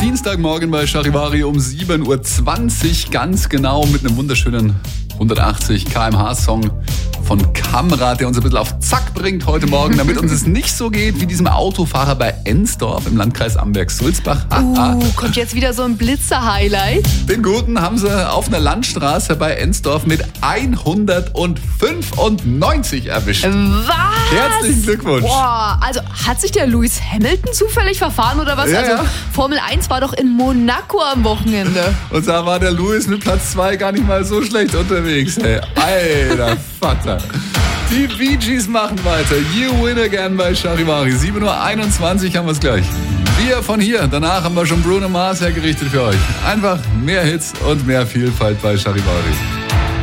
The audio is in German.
Dienstagmorgen bei Charivari um 7.20 Uhr ganz genau mit einem wunderschönen 180 km/h Song von Kamrat, der uns ein bisschen auf Zack bringt heute Morgen, damit uns es nicht so geht wie diesem Autofahrer bei Ensdorf im Landkreis Amberg-Sulzbach. Kommt jetzt wieder so ein Blitzer-Highlight. Den Guten haben sie auf einer Landstraße bei Ensdorf mit 195 erwischt. Was? Herzlichen Glückwunsch. Boah, also hat sich der Lewis Hamilton zufällig verfahren oder was? Ja, Also ja. Formel 1 war doch in Monaco am Wochenende. Und da war der Lewis mit Platz 2 gar nicht mal so schlecht unterwegs. Hey, alter Vater. Die Bee Gees machen weiter. You win again bei Charivari. 7.21 Uhr haben wir es gleich. Wir von hier. Danach haben wir schon Bruno Mars hergerichtet für euch. Einfach mehr Hits und mehr Vielfalt bei Charivari.